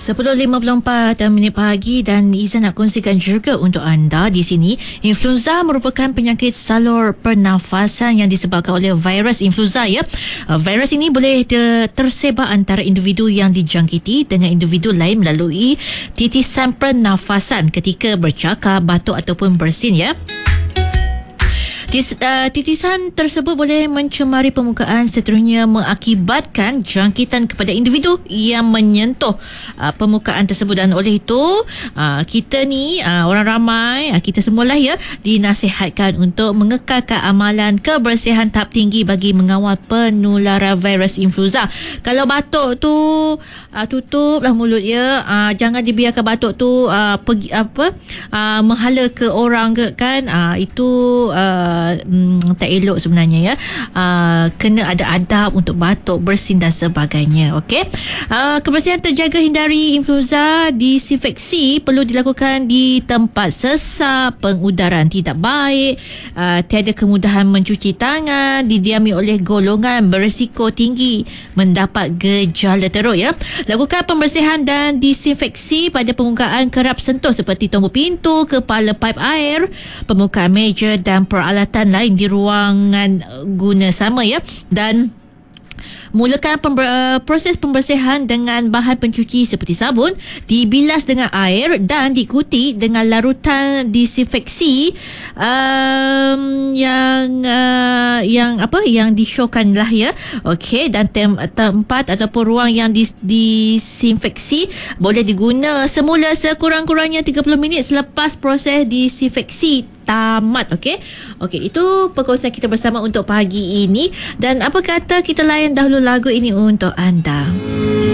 10.54 pagi dan Iza nak kongsikan juga untuk anda di sini. Influenza merupakan penyakit salur pernafasan yang disebabkan oleh virus influenza ya. Virus ini boleh tersebar antara individu yang dijangkiti dengan individu lain melalui titisan pernafasan ketika bercakap, batuk ataupun bersin ya. Titisan tersebut boleh mencemari permukaan, seterusnya mengakibatkan jangkitan kepada individu yang menyentuh permukaan tersebut. Dan oleh itu kita ni orang ramai, kita semualah ya, dinasihatkan untuk mengekalkan amalan kebersihan tahap tinggi bagi mengawal penularan virus influenza. Kalau batuk tu tutuplah mulut ya, jangan dibiarkan batuk tu pergi menghala ke orang kan, itu tak elok sebenarnya ya. Kena ada adab untuk batuk, bersin dan sebagainya. Okey. Kebersihan terjaga, hindari influenza. Disinfeksi perlu dilakukan di tempat sesak, pengudaran tidak baik, tiada kemudahan mencuci tangan, didiami oleh golongan berisiko tinggi mendapat gejala teruk ya. Lakukan pembersihan dan disinfeksi pada permukaan kerap sentuh seperti tombol pintu, kepala paip air, permukaan meja dan peralatan lain di ruangan guna sama ya. Dan mulakan proses pembersihan dengan bahan pencuci seperti sabun, dibilas dengan air dan diikuti dengan larutan disinfeksi yang disyorkan lah ya. Okey, dan tempat ataupun ruang yang disinfeksi boleh diguna semula sekurang-kurangnya 30 minit selepas proses disinfeksi tamat. Okey, itu perkongsian kita bersama untuk pagi ini. Dan apa kata kita layan dahulu lagu ini untuk anda.